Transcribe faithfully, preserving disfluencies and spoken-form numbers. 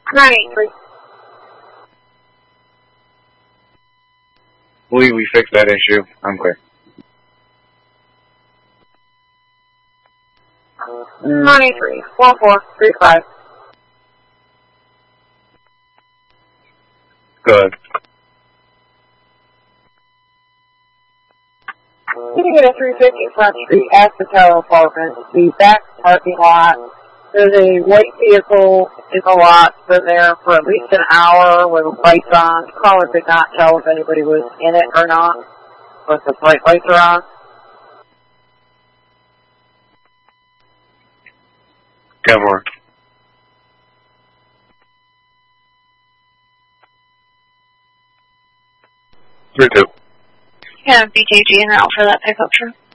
nine eight three. believe we fixed that issue. I'm clear. nine eight three, four four three five. Good. You can get a three fifty Front Street at the Tower Apartment, the back parking lot. There's a white vehicle in the lot. Been there for at least an hour with lights on. The caller did not tell if anybody was in it or not, but the bright lights are on. Cover. three two. Yeah, B K G en route for that pickup truck.